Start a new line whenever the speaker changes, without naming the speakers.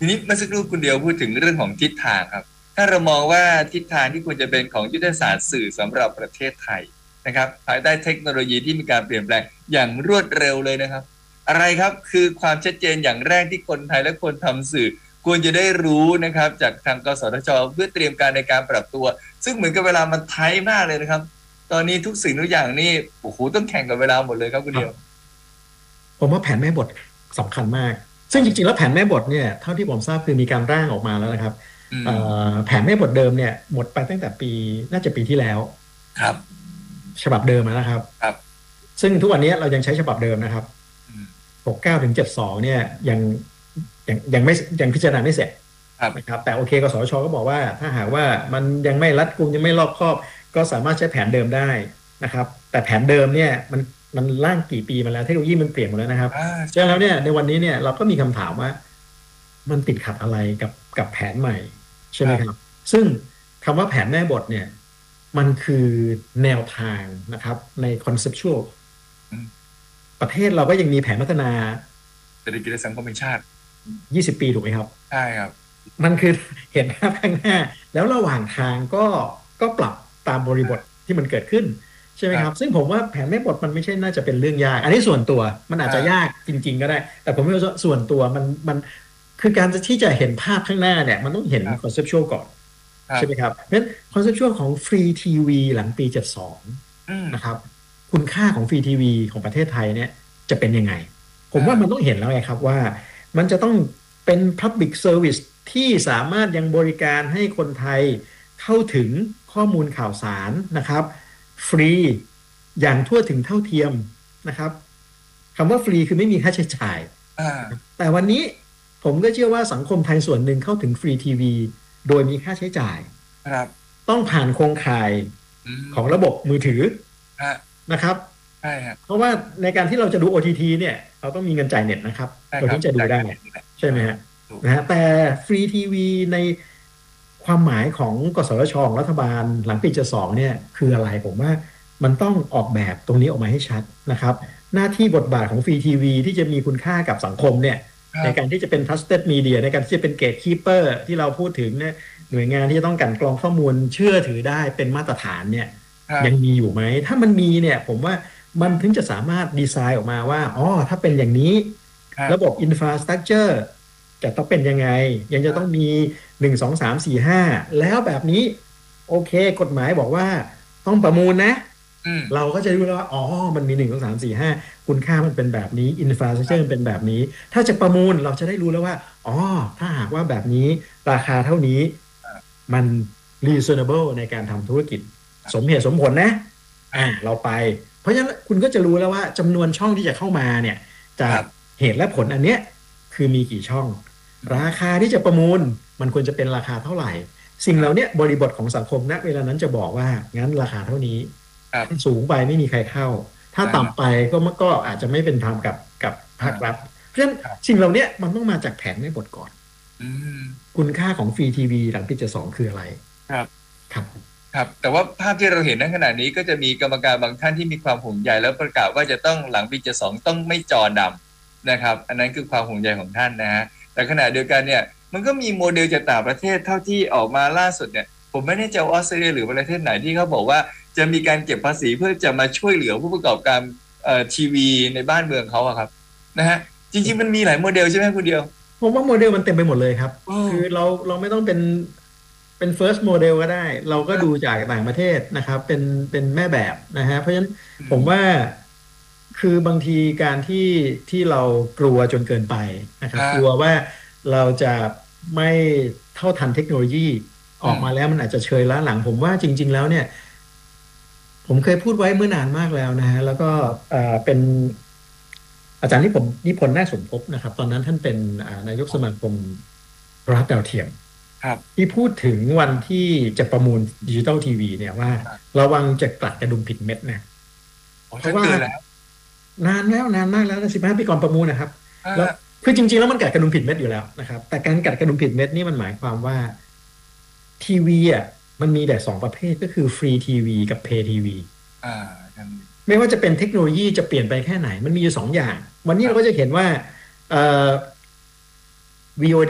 ทีนี้เมื่อสักครู่คุณเดียวพูดถึงเรื่องของทิศทางครับถ้าเรามองว่าทิศทางที่ควรจะเป็นของยุทธศาสตร์สื่อสำหรับประเทศไทยนะครับภายใต้เทคโนโลยีที่มีการเปลี่ยนแปลงอย่างรวดเร็วเลยนะครับอะไรครับคือความชัดเจนอย่างแรกที่คนไทยและคนทำสื่อควรจะได้รู้นะครับจากทางกสทช.เพื่อเตรียมการในการปรับตัวซึ่งเหมือนกับเวลามันไทยมากเลยนะครับตอนนี้ทุกสิ่งทุกอย่างนี่โอ้โหต้องแข่งกับเวลาหมดเลยครับคุณเดียว
ผมว่าแผนแม่บทสำคัญมากซึ่งจริงๆแล้วแผนแม่บทเนี่ยเท่าที่ผมทราบคือมีการร่างออกมาแล้วนะครับ
อืม
แผนแม่บทเดิมเนี่ยหมดไปตั้งแต่ปีน่าจะปีที่แล้ว
ครับ
ฉบับเดิมนะครับ
ครับ
ซึ่งทุกวันนี้เรายังใช้ฉบับเดิมนะครับ
อืม
69 ถึง 72เนี่ยยังไม่ยังพิจารณาไม่เสร็จ
ครับ
นะครับแต่โอเคกสทชก็บอกว่าถ้าหากว่ามันยังไม่รัดกุมยังไม่รอบคอบก็สามารถใช้แผนเดิมได้นะครับแต่แผนเดิมเนี่ยมันร่างกี่ปีมาแล้วเทคโนโลยีมันเปลี่ยนหมดแล้วนะครับ
อ่า
ฉะนั้น
ใช่
แล้วเนี่ยในวันนี้เนี่ยเราก็มีคำถามว่ามันติดขัดอะไรกับแผนใหม่ใช่
ครับ
ไหมครับซึ่งคำว่าแผนแม่บทเนี่ยมันคือแนวทางนะครับใน conceptual
อืม
ประเทศเราก็ยังมีแผนพัฒนา
เศรษฐกิจและสังคมแห่งชาติ
20 ปีถูกไหมครับ
ใช่ครับ
มันคือเห็นภาพข้างหน้าแล้วระหว่างทางก็ปรับตามบริบทที่มันเกิดขึ้นใช่ไหม
ครับ
ครับซึ่งผมว่าแผนแม่บทมันไม่ใช่น่าจะเป็นเรื่องยากอันนี้ส่วนตัวมันอาจจะยากจริงๆก็ได้แต่ผมว่าส่วนตัวมันคือการที่จะเห็นภาพข้างหน้าเนี่ยมันต้องเห็น
ครับ
คอนเซปชวลก่อน
ครับ
ใช่ไหมครับเพราะฉะนั้นคอนเซปชวลของฟรีทีวีหลังปี72
อืม
นะครับคุณค่าของฟรีทีวีของประเทศไทยเนี่ยจะเป็นยังไงผมว่ามันต้องเห็นแล้วไงครับว่า มันจะต้องเป็น Public Service ที่สามารถยังบริการให้คนไทยเข้าถึงข้อมูลข่าวสารนะครับฟรีอย่างทั่วถึงเท่าเทียมนะครับคำว่าฟรีคือไม่มีค่าใช้จ่าย
อ่า
แต่วันนี้ผมก็เชื่อว่าสังคมไทยส่วนหนึ่งเข้าถึงฟรีทีวีโดยมีค่าใช้จ่าย
ครับ
ต้องผ่านโครงข่าย
อื
ของ
ม
ระบบมือถือ
ฮะ
นะครับ
ใช่ฮะ
เพราะว่าในการที่เราจะดู OTT เนี่ยเราต้องมีเงินจ่ายเน็ตนะครับเรา
ใช่ครับ
ถึงจะดูได้
จ่ายเงินเน็ตนี่แหละ
ใช่ไหมฮะ
ถูก
นะฮะแต่ฟรีทีวีในความหมายของกสทชของรัฐบาลหลังปี72เนี่ยคืออะไรผมว่ามันต้องออกแบบตรงนี้ออกมาให้ชัดนะครับหน้าที่บทบาทของฟรีทีวีที่จะมีคุณค่ากับสังคมเนี่ยใน
ครับ
การที่จะเป็น trusted media ในการที่จะเป็น gatekeeper ที่เราพูดถึงเนี่ยหน่วยงานที่จะต้องกลั่นกรองข้อมูลเชื่อถือได้เป็นมาตรฐานเนี่ยยัง
ครับ
มีอยู่ไหมถ้ามันมีเนี่ยผมว่ามันถึงจะสามารถดีไซน์ออกมาว่าอ๋อถ้าเป็นอย่างนี้ระบบ
ครับ
infrastructure จะต้องเป็นยังไงยังจะต้องมี1 2 3 4 5แล้วแบบนี้โอเคกฎหมายบอกว่าต้องประมูลนะ
อืม
เราก็จะรู้แล้วว่าอ๋อมันมี1 2 3 4 5คุณค่ามันเป็นแบบนี้อินฟราสตรักเจอร์มัน
ครับ
เป็นแบบนี้ถ้าจะประมูลเราจะได้รู้แล้วว่าอ๋อถ้าหากว่าแบบนี้ราคาเท่านี้มัน reasonable ในการทำธุรกิจสมเหตุสมผลนะเราไปเพราะฉะนั้นคุณก็จะรู้แล้วว่าจำนวนช่องที่จะเข้ามาเนี่ยจาก
ครับ
เหตุและผลอันเนี้ยคือมีกี่ช่อง ราคาที่จะประมูลมันควรจะเป็นราคาเท่าไหร่สิ่งเหล่านี้บริบทของสังคมณเวลานั้นจะบอกว่างั้นราคาเท่านี้
ครับ
ถ้าสูงไปไม่มีใครเข้าถ้า
อ่า
ต่ำไปก็อาจจะไม่เป็นธรรมกับภาครัฐเพราะฉะนั้น
ครับ
สิ่งเหล่านี้มันต้องมาจากแผนในบทก่อน
อืม
คุณค่าของฟรีทีวีหลังปี72คืออะไร
ครับ
ครับ
ครับแต่ว่าภาพที่เราเห็นในขณะนี้ก็จะมีกรรมการบางท่านที่มีความห่วงใยแล้วประกาศว่าจะต้องหลังปี72ต้องไม่จอดำนะครับอันนั้นคือความห่วงใยของท่านนะฮะแต่ขณะเดียวกันเนี่ยมันก็มีโมเดลจากต่างประเทศเท่าที่ออกมาล่าสุดเนี่ยผมไม่แน่ใจว่าออสเตรเลียหรือประเทศไหนที่เขาบอกว่าจะมีการเก็บภาษีเพื่อจะมาช่วยเหลือผู้ประกอบการทีวีในบ้านเมืองเขาอะครับนะฮะจริงๆมันมีหลายโมเดลใช่ไหมคุณเดียว
ผมว่าโมเดลมันเต็มไปหมดเลยครับ
โอ้
คือเราไม่ต้องเป็น first model ก็ได้เราก็ดูจากต่างประเทศนะครับเป็นแม่แบบนะฮะเพราะฉะนั้น
อืม
ผมว่าคือบางทีการที่เรากลัวจนเกินไปนะครับกลัว
ครับ
ว่าเราจะไม่เท่าทันเทคโนโลยีอ
อืม
อกมาแล้วมันอาจจะเชยล้าหลังผมว่าจริงๆแล้วเนี่ยผมเคยพูดไว้เมื่อนานมากแล้วนะฮะแล้วก็เป็นอาจารย์นิพนธ์นาคสมภพนะครับตอนนั้นท่านเป็นนายกสมาคมโทรทัศน์ดาวเทียม
ครับ
ที่พูดถึงวันที่จะประมูลดิจิตอลทีวีเนี่ยว่าระวังจะกลัดกระดุมผิดเม็ดนะ
โอ้
เพราะว่า
ท่านเตือนแล้ว
นานมากแล้วนะ15 ปีก่อนประมูลนะครับแล้ว
อ่า
คือจริงๆแล้วมันกัดกระดุมผิดเม็ดอยู่แล้วนะครับแต่การกัดกระดุมผิดเม็ดนี่มันหมายความว่าทีวีอ่ะมันมีแต่2 ประเภทก็คือฟรีทีวีกับเพย์ทีวี
อ่าท่าน
ไม่ว่าจะเป็นเทคโนโลยีจะเปลี่ยนไปแค่ไหนมันมีอยู่2 อย่างวันนี้เราก็จะเห็นว่าเอ่อ VOD